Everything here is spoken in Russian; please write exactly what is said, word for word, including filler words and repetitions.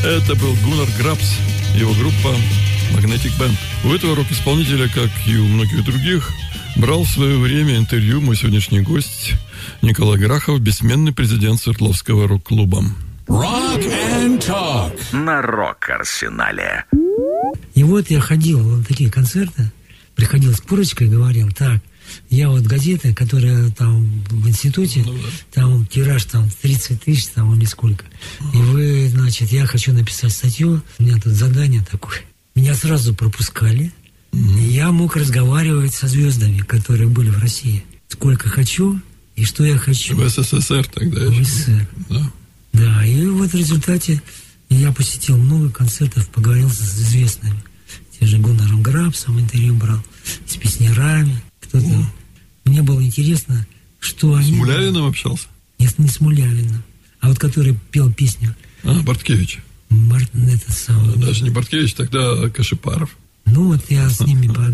Это был Гуннар Грабс, его группа Magnetic Band. У этого рок-исполнителя, как и у многих других, брал в свое время интервью мой сегодняшний гость Николай Грахов, бессменный президент Свердловского рок-клуба. Rock and Talk на Рок-Арсенале. И вот я ходил на такие концерты, приходил с курочкой и говорил: так, я вот газета, которая там в институте, ну, да. Там тираж там тридцать тысяч там или сколько. И вы, значит, я хочу написать статью, у меня тут задание такое. Меня сразу пропускали, mm-hmm. и я мог разговаривать со звездами, которые были в России. Сколько хочу и что я хочу. В СССР тогда. В СССР. Да. Да, и вот в результате я посетил много концертов, поговорил с известными. Те же Гуннаром Грабсом интервью брал, с песнярами. Кто-то. Mm. Мне было интересно, что с они... С Мулявиным общался? Нет, не с Мулявиным, а вот который пел песню. А, Барткевич. Март, этот самый. Даже не Барткевич, тогда Кашипаров. Ну вот я с ними